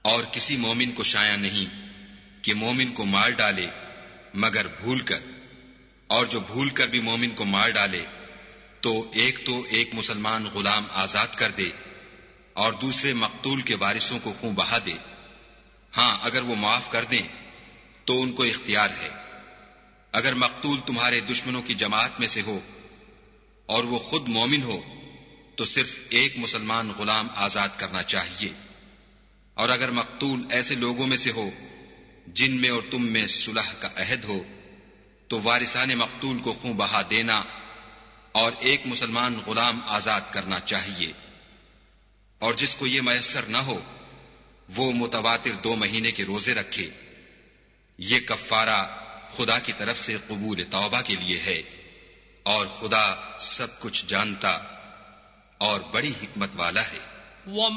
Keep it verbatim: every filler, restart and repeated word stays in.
और किसी मोमिन को शाया नहीं कि मोमिन को मार डाले मगर भूल कर, और जो भूल कर भी मोमिन को मार डाले तो एक तो एक मुसलमान गुलाम आजाद कर दे और दूसरे मकतूल के वारिसों को खून बहा दे। हां, अगर वो माफ कर दें तो उनको इख्तियार है। अगर मकतूल तुम्हारे दुश्मनों की जमात में से हो और वो खुद मोमिन हो तो सिर्फ एक मुसलमान गुलाम आजाद करना चाहिए। और अगर मकतूल ऐसे लोगों में से हो जिनमें और तुम में सुलह का अहद हो तो वारिसाने मकतूल को खून बहा देना और एक मुसलमान गुलाम आजाद करना चाहिए। और जिसको ये मयस्सर न हो वो मुतवातिर दो महीने के रोजे रखे। ये कफ्फारा खुदा की तरफ से कबूल तौबा के लिए है, और खुदा सब कुछ जानता और बड़ी हिकमत वाला है।